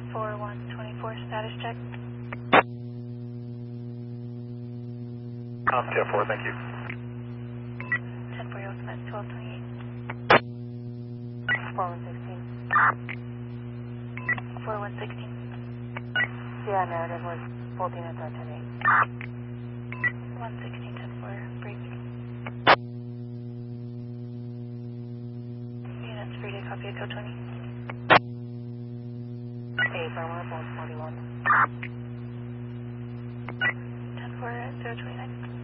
4124 status check. Jet 4, thank you. 10 for your ultimate 1228. 4116. 4116. Yeah, narrative was 14 at 10-8. 116, 10 for break. Units free to copy Echo 20. 8 for 141. 10 for 029.